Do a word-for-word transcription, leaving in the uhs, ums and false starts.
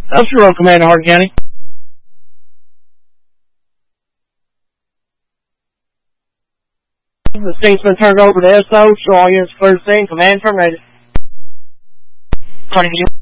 Officer Road Command in Hardin County. The scene's been turned over to S O, so all units clear the scene. Command terminated. Calling you.